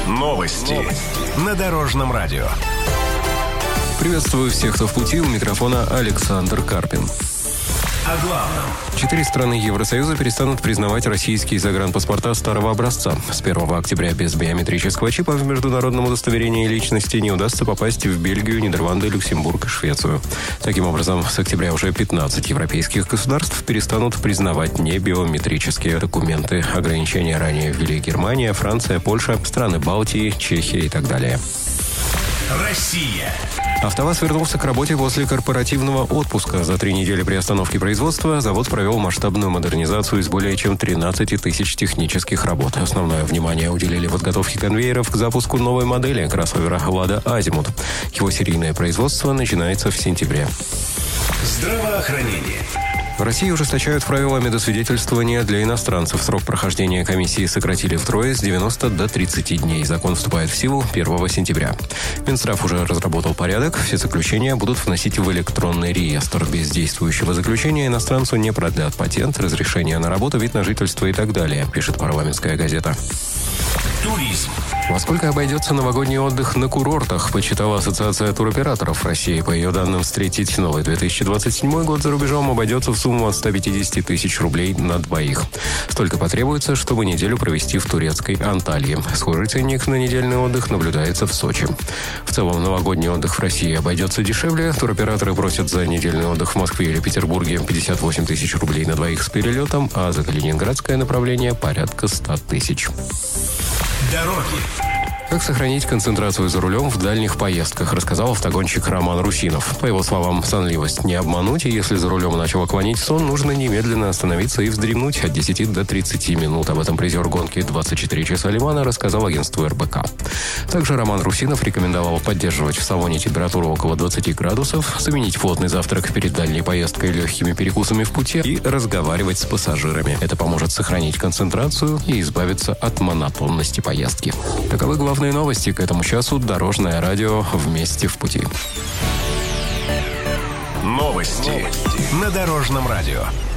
Новости на Дорожном радио. Приветствую всех, кто в пути. У микрофона Александр Карпин. О главном. 4 страны Евросоюза перестанут признавать российские загранпаспорта старого образца. С 1 октября без биометрического чипа в международном удостоверении личности не удастся попасть в Бельгию, Нидерланды, Люксембург и Швецию. Таким образом, с октября уже 15 европейских государств перестанут признавать небиометрические документы. Ограничения ранее ввели Германия, Франция, Польша, страны Балтии, Чехия и так далее. Россия. АвтоВАЗ вернулся к работе после корпоративного отпуска. За 3 недели приостановки производства завод провел масштабную модернизацию из более чем 13 тысяч технических работ. Основное внимание уделили подготовке конвейеров к запуску новой модели кроссовера «Лада Азимут». Его серийное производство начинается в сентябре. Здравоохранение. В России ужесточают правила медосвидетельствования для иностранцев. Срок прохождения комиссии сократили втрое с 90 до 30 дней. Закон вступает в силу 1 сентября. Минздрав уже разработал порядок. Все заключения будут вносить в электронный реестр. Без действующего заключения иностранцу не продлят патент, разрешение на работу, вид на жительство и так далее, пишет «Парламентская газета». Туризм. Во сколько обойдется новогодний отдых на курортах, почитала Ассоциация туроператоров России. По ее данным, встретить новый 2027 год за рубежом обойдется в сумму от 150 тысяч рублей на двоих. Столько потребуется, чтобы неделю провести в турецкой Анталии. Схожий ценник на недельный отдых наблюдается в Сочи. В целом, новогодний отдых в России обойдется дешевле. Туроператоры просят за недельный отдых в Москве или Петербурге 58 тысяч рублей на двоих с перелетом, а за калининградское направление порядка 100 тысяч. Дороги. Как сохранить концентрацию за рулем в дальних поездках, рассказал автогонщик Роман Русинов. По его словам, сонливость не обмануть, и если за рулем начало клонить в сон, нужно немедленно остановиться и вздремнуть от 10 до 30 минут. Об этом призер гонки «24 часа Лимана» рассказал агентству РБК. Также Роман Русинов рекомендовал поддерживать в салоне температуру около 20 градусов, заменить плотный завтрак перед дальней поездкой легкими перекусами в пути и разговаривать с пассажирами. Это поможет сохранить концентрацию и избавиться от монотонности поездки. Таковы главные новости к этому часу. Дорожное радио «Вместе в пути». Новости на Дорожном радио.